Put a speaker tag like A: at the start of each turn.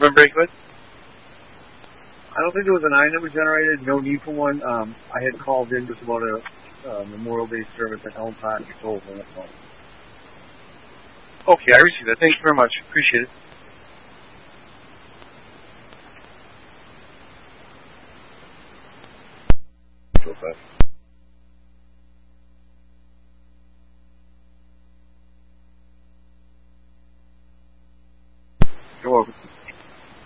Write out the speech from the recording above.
A: November 8th,
B: I don't think there was an I number generated. No need for one. I had called in just about a Memorial Day service at Elm Park. That's all.
A: Okay, I received that. Thank you very much. Appreciate it.
B: You're welcome.